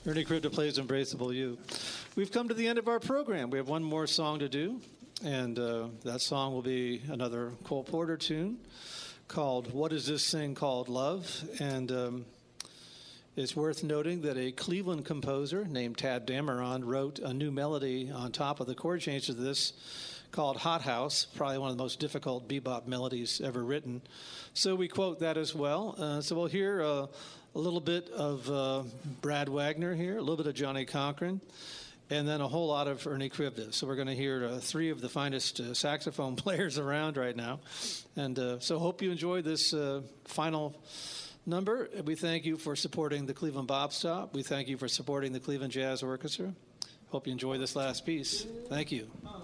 Ernie Krivda plays Embraceable You. We've come to the end of our program. We have one more song to do, and that song will be another Cole Porter tune called What Is This Thing Called Love? And it's worth noting that a Cleveland composer named Tad Dameron wrote a new melody on top of the chord change of this called Hot House, probably one of the most difficult bebop melodies ever written. So we quote that as well. So we'll hear a little bit of Brad Wagner here, a little bit of Johnny Cochran, and then a whole lot of Ernie Krivda. So we're going to hear three of the finest saxophone players around right now. And so hope you enjoy this final number. We thank you for supporting the Cleveland Bop Stop. We thank you for supporting the Cleveland Jazz Orchestra. Hope you enjoy this last piece. Thank you.